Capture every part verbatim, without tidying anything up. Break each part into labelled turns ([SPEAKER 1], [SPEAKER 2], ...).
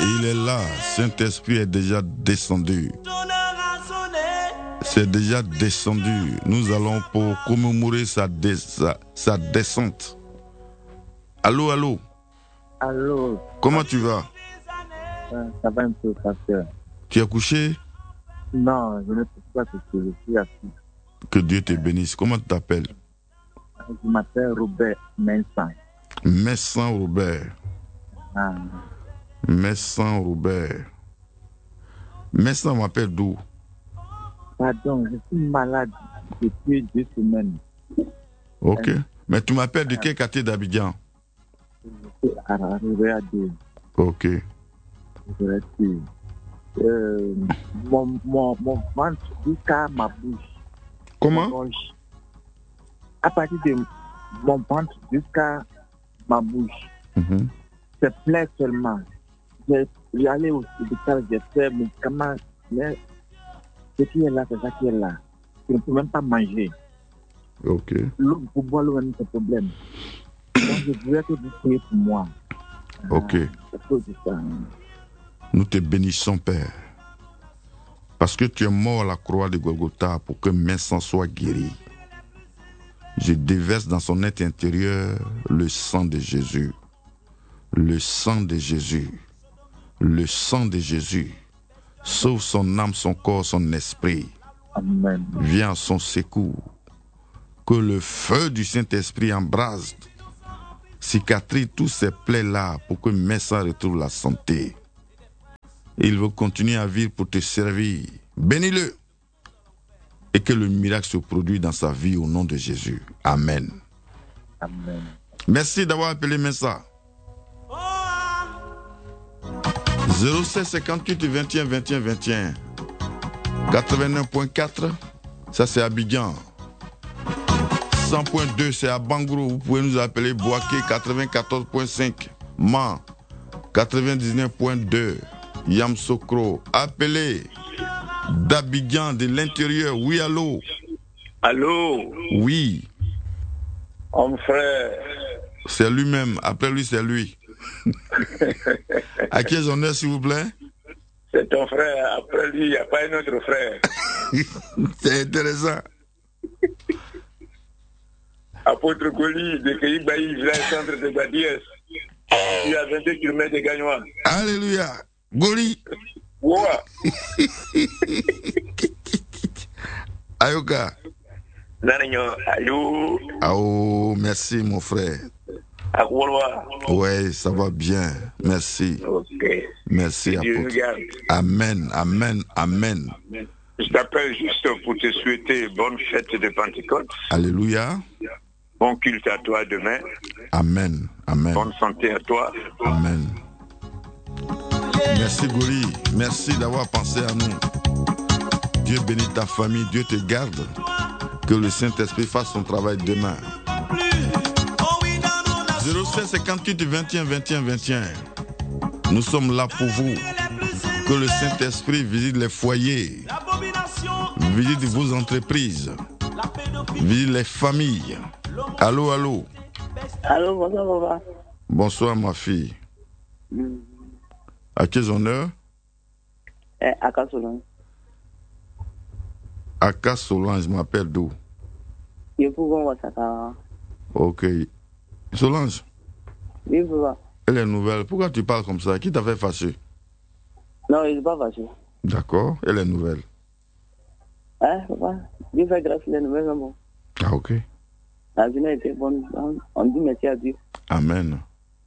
[SPEAKER 1] Il est là. Saint-Esprit est déjà descendu. C'est déjà descendu. Nous allons pour commémorer sa, dé- sa, sa descente. Allô, allô.
[SPEAKER 2] Allô.
[SPEAKER 1] Comment tu vas?
[SPEAKER 2] Ça va un peu, pasteur.
[SPEAKER 1] Tu es couché?
[SPEAKER 2] Non, je ne peux pas te coucher, je suis assis.
[SPEAKER 1] Que Dieu te bénisse. Comment tu t'appelles?
[SPEAKER 2] Je m'appelle Robert Messan.
[SPEAKER 1] Messan Robert.
[SPEAKER 2] Ah.
[SPEAKER 1] Messan Robert. Messan m'appelle d'où?
[SPEAKER 2] Pardon, je suis malade depuis deux semaines.
[SPEAKER 1] Ok. Mais tu m'appelles de quel quartier d'Abidjan?
[SPEAKER 2] Je suis arrivé à deux.
[SPEAKER 1] Ok.
[SPEAKER 2] Euh, mon, mon, mon ventre jusqu'à ma bouche.
[SPEAKER 1] Comment?
[SPEAKER 2] À partir de mon ventre jusqu'à ma bouche,
[SPEAKER 1] mm-hmm.
[SPEAKER 2] c'est plein seulement. J'ai allé au hôpital, j'ai fait mes médicaments, mais ce qui est là, c'est ça qui est là. Je ne peux même pas manger.
[SPEAKER 1] Ok.
[SPEAKER 2] L'eau, pour boire l'eau, c'est un problème. Donc, je voulais que vous priez pour moi.
[SPEAKER 1] Ok.
[SPEAKER 2] Ah,
[SPEAKER 1] nous te bénissons, Père. Parce que tu es mort à la croix de Golgotha pour que Messan soit guéri. Je déverse dans son être intérieur le sang de Jésus. Le sang de Jésus. Le sang de Jésus. Sauve son âme, son corps, son esprit.
[SPEAKER 2] Amen.
[SPEAKER 1] Viens à son secours. Que le feu du Saint-Esprit embrase, cicatrise tous ces plaies-là pour que Messan retrouve la santé. Et il veut continuer à vivre pour te servir. Bénis-le. Et que le miracle se produise dans sa vie au nom de Jésus. Amen.
[SPEAKER 2] Amen.
[SPEAKER 1] Merci d'avoir appelé Messan. zéro sept cinquante-huit vingt et un vingt et un vingt et un. quatre-vingt-neuf virgule quatre, ça c'est Abidjan. cent virgule deux, c'est à Bangro. Vous pouvez nous appeler Boaké. quatre-vingt-quatorze virgule cinq. Man. quatre-vingt-dix-neuf virgule deux. Yamsokro. Appelez d'Abidjan, de l'intérieur. Oui, allô?
[SPEAKER 3] Allô?
[SPEAKER 1] Oui.
[SPEAKER 3] Mon frère.
[SPEAKER 1] C'est lui-même. Après lui, c'est lui. À qui honneur, s'il vous plaît?
[SPEAKER 3] C'est ton frère. Après lui, il n'y a pas un autre frère.
[SPEAKER 1] C'est intéressant.
[SPEAKER 3] Apôtre Goli, de Kéibaï, village centre de Badiès. Il y a vingt-deux kilomètres de Gagnois.
[SPEAKER 1] Alléluia. Goli.
[SPEAKER 3] Ouah.
[SPEAKER 1] Ayoka.
[SPEAKER 3] Nanignon, allô.
[SPEAKER 1] Oh, merci mon frère. Ouais, ça va bien. Merci.
[SPEAKER 3] Ok.
[SPEAKER 1] Merci, apôtre. Amen, amen, amen.
[SPEAKER 3] Je t'appelle juste pour te souhaiter bonne fête de Pentecôte.
[SPEAKER 1] Alléluia.
[SPEAKER 3] Bon culte à toi demain.
[SPEAKER 1] Amen, amen.
[SPEAKER 3] Bonne santé à toi.
[SPEAKER 1] Amen. Merci Goli. Merci d'avoir pensé à nous. Dieu bénit ta famille. Dieu te garde. Que le Saint-Esprit fasse son travail demain. zéro sept cinquante-huit vingt et un vingt et un vingt et un. Nous sommes là pour vous. Que le Saint-Esprit visite les foyers, visite vos entreprises, visite les familles. Allô, allô.
[SPEAKER 4] Allô, bonsoir, papa.
[SPEAKER 1] Bonsoir, ma fille.
[SPEAKER 4] Mm.
[SPEAKER 1] À quel honneur?
[SPEAKER 4] Eh, Aka Solange.
[SPEAKER 1] Aka Solange, je m'appelle d'où?
[SPEAKER 4] Je peux voir ça.
[SPEAKER 1] Ok. Solange?
[SPEAKER 4] Oui, papa.
[SPEAKER 1] Elle est nouvelle. Pourquoi tu parles comme ça? Qui t'a fait fâcher?
[SPEAKER 4] Non, il n'est pas fâché.
[SPEAKER 1] D'accord. Elle est nouvelle.
[SPEAKER 4] Hein, papa? Dieu fait grâce, il est nouvelle, bon.
[SPEAKER 1] Ah, ok.
[SPEAKER 4] La vie a été bonne. On dit merci à Dieu.
[SPEAKER 1] Amen.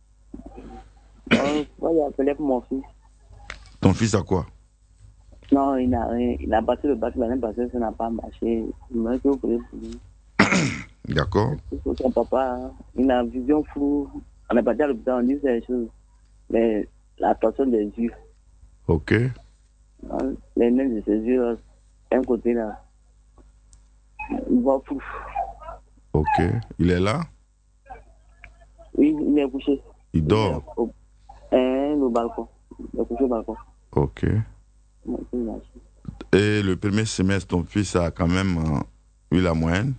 [SPEAKER 4] On va appeler pour mon fils.
[SPEAKER 1] Ton fils a quoi?
[SPEAKER 4] Non, il n'a rien. Il a passé le bac l'année passée, ça n'a pas marché. Il m'a dit que vous pouvez pour lui.
[SPEAKER 1] D'accord.
[SPEAKER 4] Son papa, il a une vision floue. On est parti à l'hôpital, on dit ces choses. Mais la personne des yeux.
[SPEAKER 1] Ok.
[SPEAKER 4] Les nains de ses yeux, un côté là. Il voit flou.
[SPEAKER 1] Ok. Il est là?
[SPEAKER 4] Oui, il est couché.
[SPEAKER 1] Il dort?
[SPEAKER 4] Il est au, au balcon. Il est couché au balcon.
[SPEAKER 1] Ok. Et le premier semestre, ton fils a quand même euh, eu la moyenne?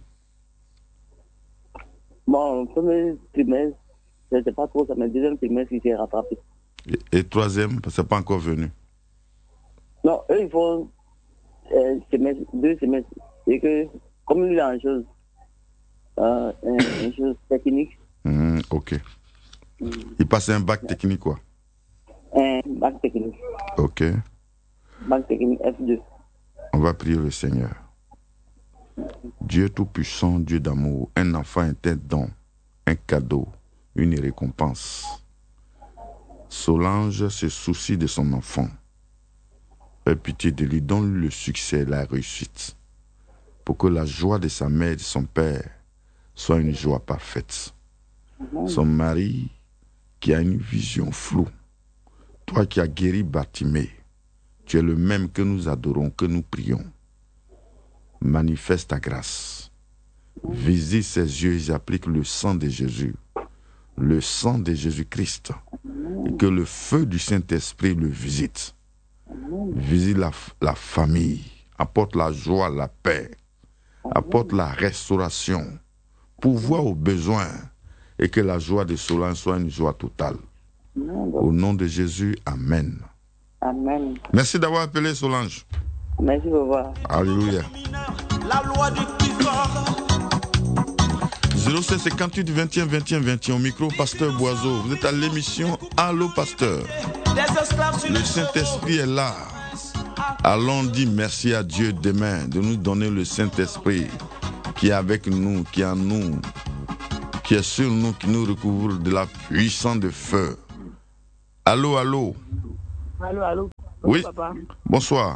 [SPEAKER 4] Bon, le premier trimestre, c'était pas trop ça, mais le deuxième trimestre, il s'est rattrapé.
[SPEAKER 1] Et, et troisième, parce que c'est pas encore venu.
[SPEAKER 4] Non, eux, ils font euh, semestre, deux semestres. Et que, comme lui, il a une chose, euh, une, une chose technique.
[SPEAKER 1] Mmh, ok.
[SPEAKER 4] Mm.
[SPEAKER 1] Il passe un bac technique, quoi.
[SPEAKER 4] Un bac technique.
[SPEAKER 1] Ok.
[SPEAKER 4] Bac technique F deux.
[SPEAKER 1] On va prier le Seigneur. Dieu Tout-Puissant, Dieu d'amour, un enfant est un don, un cadeau, une récompense. Solange se soucie de son enfant. Aie pitié de lui, donne-lui le succès, la réussite, pour que la joie de sa mère et de son père soit une joie parfaite. Son mari qui a une vision floue, toi qui as guéri Bartimée, tu es le même que nous adorons, que nous prions. Manifeste ta grâce. Visite ses yeux et applique le sang de Jésus, le sang de Jésus-Christ, et que le feu du Saint-Esprit le visite. Visite la, la famille, apporte la joie, la paix, apporte la restauration, pourvoie aux besoins, et que la joie de Solange soit une joie totale. Au nom de Jésus, Amen.
[SPEAKER 4] Amen.
[SPEAKER 1] Merci d'avoir appelé Solange.
[SPEAKER 4] Merci, au revoir.
[SPEAKER 1] Alléluia.
[SPEAKER 5] La loi du plus fort.
[SPEAKER 1] zéro sept cinquante-huit vingt et un vingt et un vingt et un au micro, Pasteur Boiseau. Vous êtes à l'émission Allô Pasteur. Le Saint-Esprit est là. Allons dire merci à Dieu demain de nous donner le Saint-Esprit qui est avec nous, qui est en nous, qui est sur nous, qui nous recouvre de la puissance de feu. Allô, allô.
[SPEAKER 6] Allô, allô.
[SPEAKER 1] Oui.
[SPEAKER 6] Papa.
[SPEAKER 1] Bonsoir.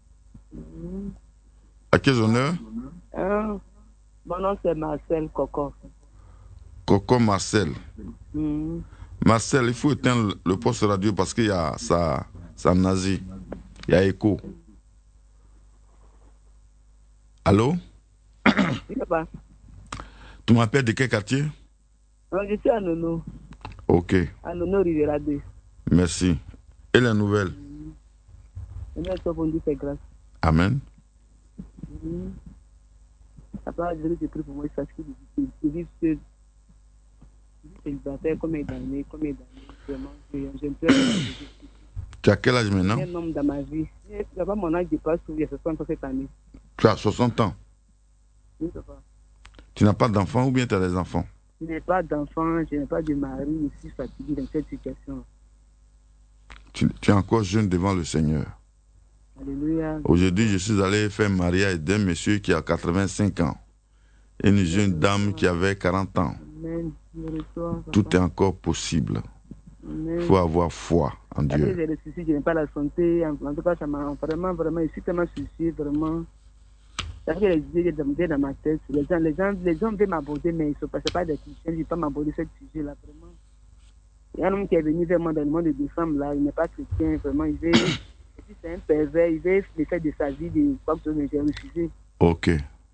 [SPEAKER 1] À quel honneur?
[SPEAKER 6] Hein? Mon nom c'est Marcel Coco.
[SPEAKER 1] Coco Marcel.
[SPEAKER 6] Mm.
[SPEAKER 1] Marcel, il faut éteindre le poste radio parce qu'il y a ça, ça nazi. Il y a écho. Allô?
[SPEAKER 6] Oui, papa.
[SPEAKER 1] Tu m'appelles de quel quartier?
[SPEAKER 6] Alors, je suis à Nono.
[SPEAKER 1] Ok.
[SPEAKER 6] À Nono Rivera deux.
[SPEAKER 1] Merci. Et les nouvelles?
[SPEAKER 6] Les nouvelles sont bonnes, c'est grâce.
[SPEAKER 1] Amen.
[SPEAKER 6] Mm. Papa, je vais prier pour moi, parce que je vis seul. Je vis célibataire combien d'années, combien d'années, vraiment. J'aime bien.
[SPEAKER 1] Tu as quel âge maintenant?
[SPEAKER 6] Un homme dans ma vie. Papa, mon âge dépasse, il y a soixante-sept années.
[SPEAKER 1] Tu as soixante ans.
[SPEAKER 6] Oui, papa.
[SPEAKER 1] Tu n'as pas d'enfant ou bien tu as des enfants?
[SPEAKER 6] Je n'ai pas d'enfant, je n'ai pas de mari, je suis fatigué dans cette situation.
[SPEAKER 1] Tu, tu es encore jeune devant le Seigneur.
[SPEAKER 6] Alléluia.
[SPEAKER 1] Aujourd'hui, je suis allé faire un mariage d'un monsieur qui a quatre-vingt-cinq ans et une jeune dame qui avait quarante ans.
[SPEAKER 6] Amen. Je reçois, papa.
[SPEAKER 1] Tout est encore possible.
[SPEAKER 6] Amen.
[SPEAKER 1] Il faut avoir foi en
[SPEAKER 6] Après,
[SPEAKER 1] Dieu.
[SPEAKER 6] j'ai le souci, je n'ai pas la santé. En, en tout cas, ça m'a vraiment, vraiment, je suis tellement soucié, vraiment. Ça fait les idées dans ma tête. Les gens, les gens, les gens veulent m'aborder, mais ils ne sont pas, pas des chrétiens, ils ne veulent pas m'aborder ce sujet-là, vraiment. Il y a un homme qui est venu vers moi dans le monde de décembre, là, il n'est pas chrétien, vraiment, il veut, c'est un pervers, il veut me faire de sa vie, de quoi que ce soit, mais j'ai refusé.
[SPEAKER 1] Ok.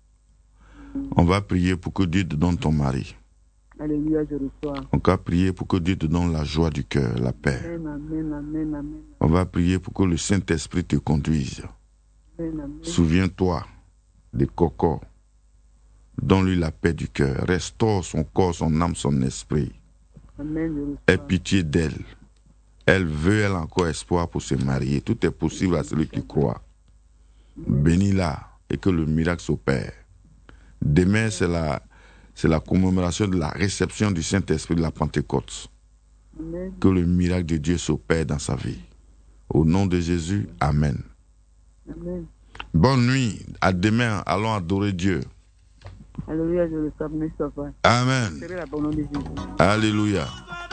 [SPEAKER 1] On va prier pour que Dieu te donne ton mari.
[SPEAKER 6] Alléluia, je reçois.
[SPEAKER 1] On va prier pour que Dieu te donne la joie du cœur, la paix.
[SPEAKER 6] Amen, amen, amen, amen.
[SPEAKER 1] On va prier pour que le Saint-Esprit te conduise.
[SPEAKER 6] Amen, amen.
[SPEAKER 1] Souviens-toi de Coco. Donne-lui la paix du cœur. Restaure son corps, son âme, son esprit.
[SPEAKER 6] Amen, je reçois.
[SPEAKER 1] Aie pitié d'elle. Elle veut, elle a encore espoir pour se marier. Tout est possible à celui qui croit. Bénis-la et que le miracle s'opère. Demain, c'est la, c'est la commémoration de la réception du Saint-Esprit de la Pentecôte.
[SPEAKER 6] Amen.
[SPEAKER 1] Que le miracle de Dieu s'opère dans sa vie. Au nom de Jésus, Amen.
[SPEAKER 6] Amen.
[SPEAKER 1] Bonne nuit. À demain. Allons adorer Dieu.
[SPEAKER 6] Alléluia, je reçois. Merci, papa.
[SPEAKER 1] Amen.
[SPEAKER 6] C'est la bonne nom de Jésus.
[SPEAKER 1] Alléluia.